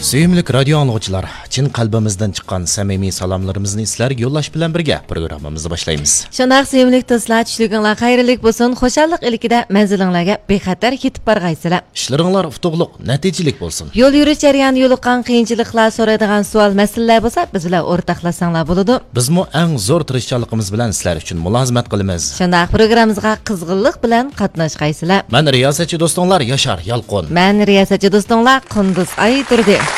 Sevimli radyo anlıqçılar, chin qalbimizdan chiqqan samimiy salomlarimizni sizlarga yo'llash bilan birga programmamizni boshlaymiz. Shunaq sevimli do'stlar, tushliginglar xayrlik bo'lsin, xo'shallik ilikida manzilinglarga bexatar yetib borgaysizlar. Ishlaringlar utuqliq, natijilik bo'lsin. Yo'l yurish jarayonida yo'liqqan qiyinchiliklar, so'raydigan savol masalalar bo'lsa, biz bilan o'rtoqlashsanglar bo'ladi. Bizmo eng zo'r tirishchiligimiz bilan sizlar uchun mulozimat qilamiz. Shunaq programmamizga qizg'inlik bilan qatnashgaysizlar. Men riyosatchi do'stinglar Yashar Yalqon. Men riyosatchi do'stinglar Qunduz Ay turdi.